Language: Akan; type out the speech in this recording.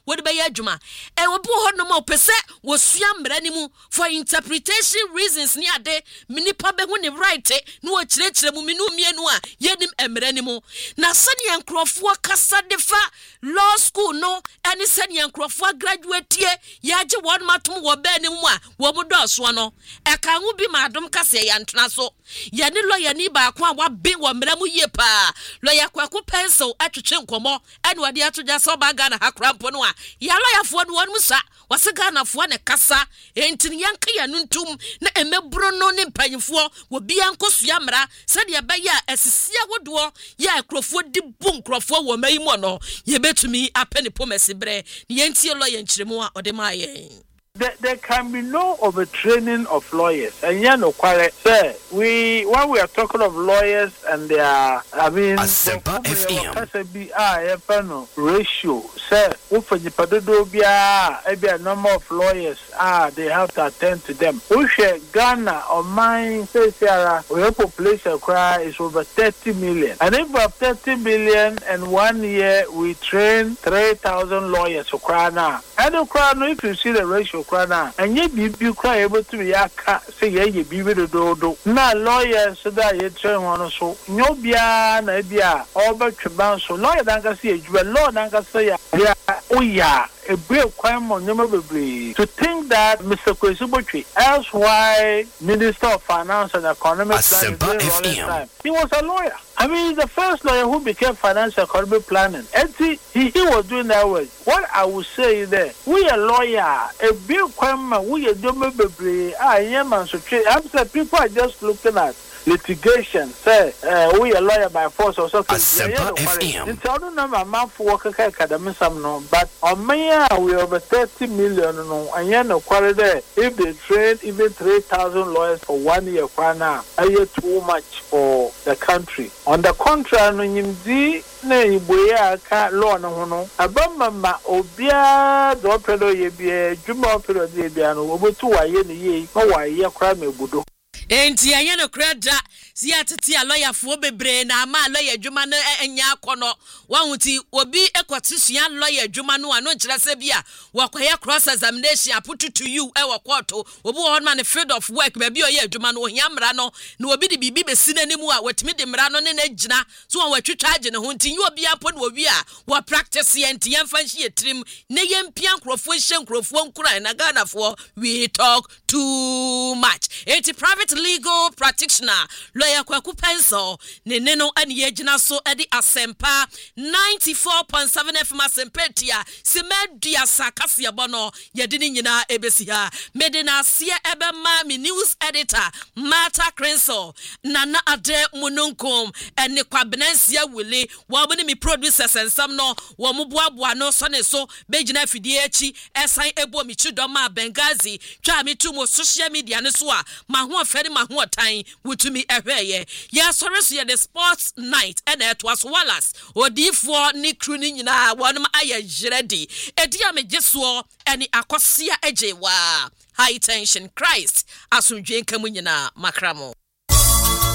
wode be adwuma e wo bo ho no ma opese wo sua mra ni mu for interpretation reasons ni ade minipa be hu ni right no wo kirekire mu minu mienu a yenim emra ni mu na sane yankrofo kasa de fa law school no ani sane yankrofo graduate ye age won matom wo be ni mu a wo mu do so no e ka hu bi ma adom kasa ye antena so ye ni lawyer ni ba ko a wa be wo mra mu ye pa lawyer kwaku pencil atwetwe nkomo ani wade atoja so ba ga na hakrampo no a ya lawyer fo no won musa wase ga na fo ne kasa entini yanka ya nuntum na emebro no ne mpanyfo wo bia nkosua mra sade ye ba ya asisia wodo ya akrofo di bu nkrofo wo mai mo no ye betumi apene pomesi bre ne yentie lawyer nchiremu a ode ma ye. There can be no overtraining of lawyers, and no quite sir. When we are talking of lawyers and their, Asempa FM ratio, sir. A number of lawyers they have to attend to them. We share Ghana or mine say our population cry is over 30 million, and if we have 30 million and 1 year we train 3,000 lawyers to cry now. I don't cry no if you see the ratio. And yet you cry able to be a say ye be with the do. Now lawyers so that you train one so no bia na bia over to so lawyer than see you law than say yeah oh yeah a break crime on to think that Mr. Kwesubotri, else why Minister of Finance and Economic Planning, he was a lawyer. I mean, he's the first lawyer who became financial economic planning. And he was doing that work. What I would say is that we are lawyer, a big crime, we are doing I'm saying people are just looking at litigation. Say, we are lawyer by force or something. It's all number month for work academy some no, but on me we over 30 million no, and you know quality. If they train even 3,000 lawyers for 1 year, a year too much for the country. On the contrary, no yimdi na iboya ka law no no. Abamba obia do pedo ye bia, juma pedo ye bia no. Obotu wa ye ni ye, no wa ye kra me budo. Enti anya no kreda si atete a lawyer fo bebre na ama lawyer dwuma no enya akono wanhuti obi ekwatisua lawyer dwuma no ano nkira se bia wakoye cross examination aputu to you e wakoto obi ho man field of work ba bi oye dwuma no ohia mra no na obi de bibi besi nanimu a watimi de mra no ne na gina so won watwetwa age ne ho nti yi obi ampo na obi a wa practice ye nti yemfa nhie trim ne yempia nkrofo hye nkrofo nkura na Ghana for we talk too much. Enti private legal practitioner lawyer Kwaku Pencil ne no ane ye gina so edi Asempa 94.7 FM Asempetia Simedia Sakasi abono yedini nyina ebesi ha medina sia ebema mi news editor Martha Crenso Nana Ade Mununkum ene kwabenansia wele wabone mi producers ensam no wo moboaboa no so ne so begina fidie echi esan ebo mi chidoma Bengazi twa mi tu mo social media ne so a ma ho afere ma ho otan wutumi ehweye ya sore so ye the sports night and it was Wallace odifo ni crew ni nyina wonum aye jiredi edi amegeso eni akosia ejewa high tension Christ asundwe nkamu nyina makramo.